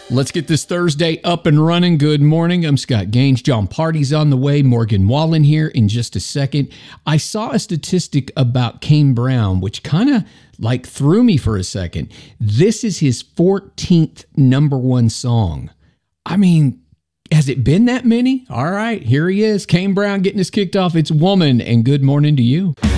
Let's get this Thursday up and running. Good morning. I'm Scott Gaines. John Party's on the way. Morgan Wallen here in just a second. I saw a statistic about Kane Brown, which kind of threw me for a second. This is his 14th number one song. I mean, has it been that many? All right, here he is. Kane Brown getting us kicked off. It's Woman, and good morning to you.